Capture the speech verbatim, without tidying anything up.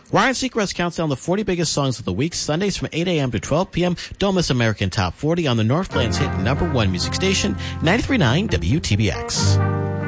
Ryan Seacrest counts down the forty biggest songs of the week, Sundays from eight a.m. to twelve p.m. Don't miss American Top forty on the Northland's hit number one music station, ninety-three point nine W T B X.